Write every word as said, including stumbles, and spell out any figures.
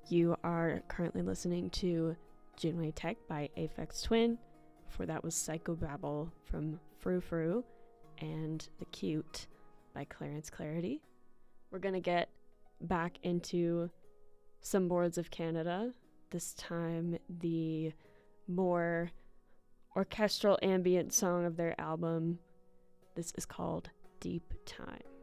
You are currently listening to Junwei Tech by Aphex Twin. Before that was Psychobabble from Frou Frou and The Cute by Clarence Clarity. We're going to get back into some Boards of Canada, this time the more orchestral ambient song of their album. This is called Deep Time.